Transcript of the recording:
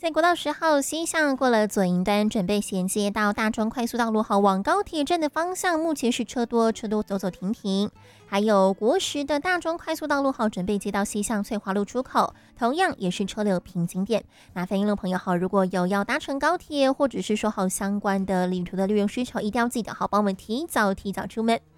在国道10号西向过了左营端，准备衔接到大庄快速道路后往高铁站的方向，目前是车多走走停停。还有国十的大庄快速道路后，准备接到西向翠华路出口，同样也是车流瓶颈点。那欢迎路朋友好，如果有要搭乘高铁，或者是说好相关的旅途的利用需求，一定要记得好，帮我们提早出门。